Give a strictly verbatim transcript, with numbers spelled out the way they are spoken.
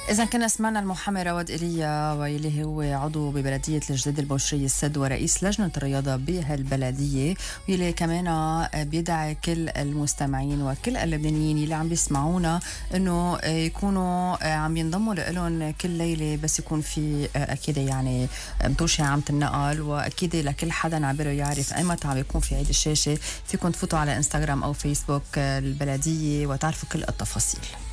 إذا كنا سمعنا المحامي رواد إيليا واللي هو عضو ببلدية الجديد البوشرية السد ورئيس لجنة الرياضة بهالبلدية، واللي كمان بيدعي كل المستمعين وكل اللبنانيين اللي عم بيسمعونا إنه يكونوا عم ينضموا لهم كل ليلة بس يكون في أكيد يعني متوشة عامة النقل. وأكيد لكل حدا عبره يعرف أي متى عم يكون في عيد الشاشة فيكم تفوتوا على إنستغرام أو فيسبوك البلدية وتعرفوا كل التفاصيل.